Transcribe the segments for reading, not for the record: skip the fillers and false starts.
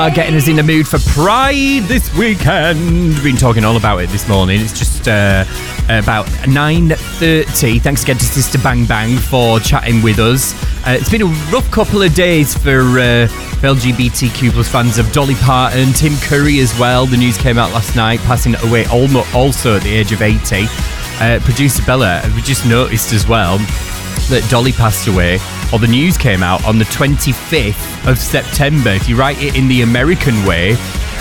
Getting us in the mood for Pride this weekend. We've been talking all about it this morning. It's just about 9:30. Thanks again to Sister Bang Bang for chatting with us. It's been a rough couple of days for LGBTQ plus fans of Dolly Parton, Tim Curry as well. The news came out last night, passing away also at the age of 80. Producer Bella, we just noticed as well that Dolly passed away, or the news came out on the 25th of September. If you write it in the American way,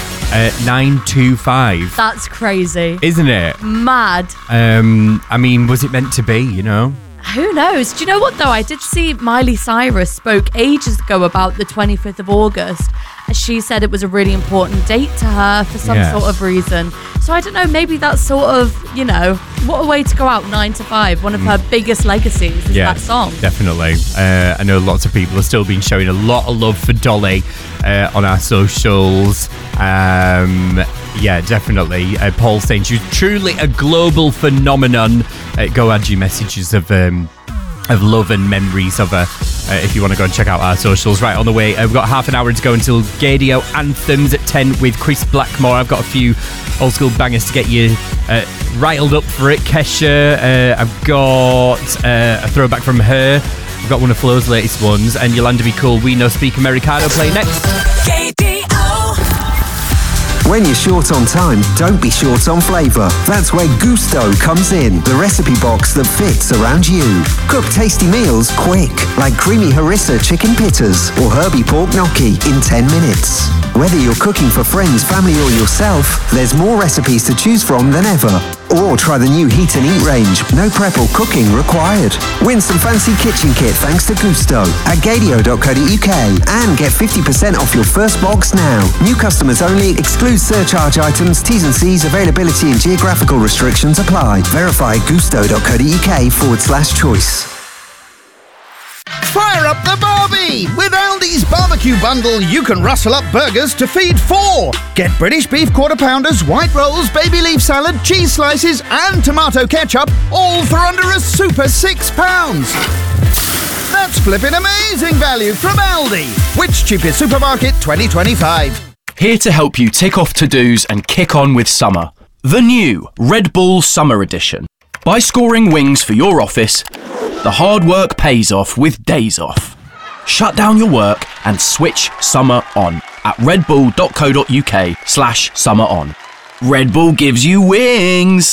925. That's crazy. Isn't it? Mad. I mean, was it meant to be, you know? Who knows? Do you know what, though? I did see Miley Cyrus spoke ages ago about the 25th of August. She said it was a really important date to her for some sort of reason. So I don't know, maybe that's sort of, you know, what a way to go out, 9 to 5. One of her biggest legacies is that song. Definitely. I know lots of people have still been showing a lot of love for Dolly on our socials. Yeah, definitely. Paul saying she was truly a global phenomenon. Go add your messages of love and memories of her if you want to go and check out our socials. Right, on the way, we've got half an hour to go until Gaydio Anthems at 10 with Chris Blackmore. I've got a few old school bangers to get you riled up for it. Kesha, I've got a throwback from her. I've got one of Flo's latest ones, and Yolanda Be Cool, We Know Speak Americano play next. When you're short on time, don't be short on flavour. That's where Gusto comes in, the recipe box that fits around you. Cook tasty meals quick, like creamy harissa chicken pittas or herby pork gnocchi in 10 minutes. Whether you're cooking for friends, family or yourself, there's more recipes to choose from than ever. Or try the new Heat and Eat range, no prep or cooking required. Win some fancy kitchen kit thanks to Gusto at gaydio.co.uk and get 50% off your first box now. New customers only, excludes surcharge items, T's and C's, availability and geographical restrictions apply. Verify gusto.co.uk/choice. Fire up the Barbie! With Aldi's barbecue bundle, you can rustle up burgers to feed 4. Get British beef quarter pounders, white rolls, baby leaf salad, cheese slices and tomato ketchup, all for under a super £6. That's flipping amazing value from Aldi. Which cheapest supermarket 2025? Here to help you tick off to-dos and kick on with summer. The new Red Bull Summer Edition. By scoring wings for your office, the hard work pays off with days off. Shut down your work and switch summer on at redbull.co.uk/summer on. Red Bull gives you wings.